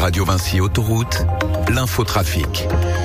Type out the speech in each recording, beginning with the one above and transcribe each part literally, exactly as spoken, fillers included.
Radio Vinci Autoroute, l'infotrafic.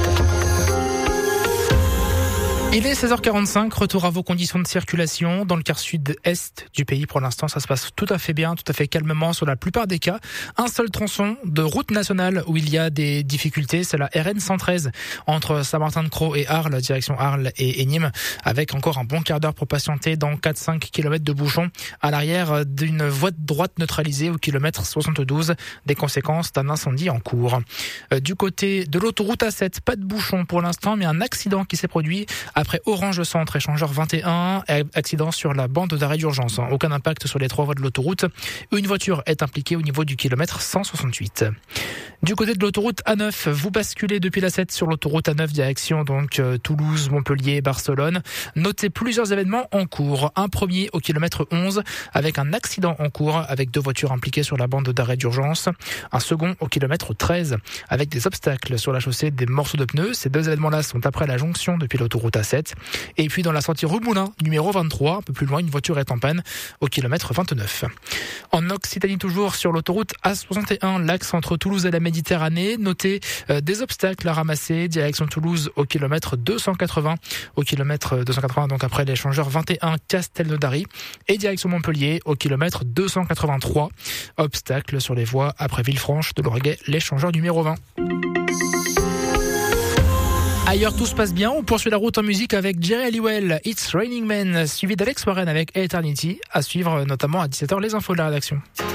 Il est seize heures quarante-cinq, retour à vos conditions de circulation. Dans le quart sud-est du pays, pour l'instant, ça se passe tout à fait bien, tout à fait calmement sur la plupart des cas. Un seul tronçon de route nationale où il y a des difficultés, c'est la R N cent treize entre Saint-Martin-de-Crau et Arles, direction Arles et, et Nîmes, avec encore un bon quart d'heure pour patienter dans quatre à cinq kilomètres de bouchons à l'arrière d'une voie de droite neutralisée au kilomètre soixante-douze, des conséquences d'un incendie en cours. Euh, du côté de l'autoroute A sept, pas de bouchon pour l'instant, mais un accident qui s'est produit à Après Orange Centre, échangeur vingt et un, accident sur la bande d'arrêt d'urgence. Aucun impact sur les trois voies de l'autoroute. Une voiture est impliquée au niveau du kilomètre cent soixante-huit. Du côté de l'autoroute A neuf, vous basculez depuis la sept sur l'autoroute A neuf direction donc euh, Toulouse, Montpellier, Barcelone. Notez plusieurs événements en cours. Un premier au kilomètre onze avec un accident en cours avec deux voitures impliquées sur la bande d'arrêt d'urgence. Un second au kilomètre treize avec des obstacles sur la chaussée, des morceaux de pneus. Ces deux événements-là sont après la jonction depuis l'autoroute A sept. Et puis dans la sortie rue Moulin, numéro vingt-trois, un peu plus loin, une voiture est en panne au kilomètre vingt-neuf. En Occitanie toujours, sur l'autoroute A soixante et un, l'axe entre Toulouse et la Méditerranée, notez euh, des obstacles à ramasser, direction Toulouse au kilomètre deux cent quatre-vingts, au kilomètre deux cent quatre-vingts, donc après l'échangeur vingt et un Castelnaudary, et direction Montpellier au kilomètre deux cent quatre-vingt-trois, obstacles sur les voies après Villefranche de l'Orguet, l'échangeur numéro vingt. Ailleurs, tout se passe bien. On poursuit la route en musique avec Jerry Halliwell, It's Raining Men, suivi d'Alex Warren avec Eternity. À suivre notamment à dix-sept heures les infos de la rédaction.